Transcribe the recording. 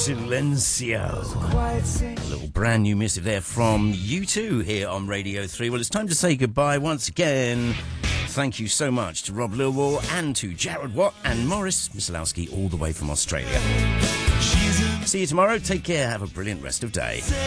Silencio. A little brand new missive there from U2 here on Radio 3. Well, it's time to say goodbye once again. Thank you so much to Rob Lilwall and to Jared Watt and Morris Misalowski all the way from Australia. See you tomorrow. Take care. Have a brilliant rest of day.